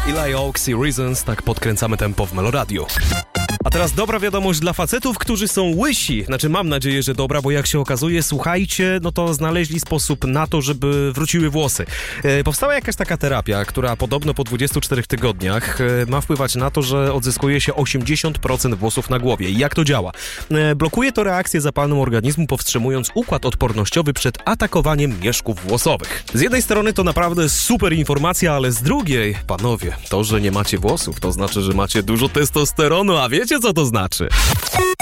Eli Oaks i Reasons, tak podkręcamy tempo w Meloradiu. A teraz dobra wiadomość dla facetów, którzy są łysi. Znaczy, mam nadzieję, że dobra, bo jak się okazuje, słuchajcie, no to znaleźli sposób na to, żeby wróciły włosy. Powstała jakaś taka terapia, która podobno po 24 tygodniach ma wpływać na to, że odzyskuje się 80% włosów na głowie. I jak to działa? Blokuje to reakcję zapalną organizmu, powstrzymując układ odpornościowy przed atakowaniem mieszków włosowych. Z jednej strony to naprawdę super informacja, ale z drugiej, panowie, to, że nie macie włosów, to znaczy, że macie dużo testosteronu, a wiecie, co to znaczy?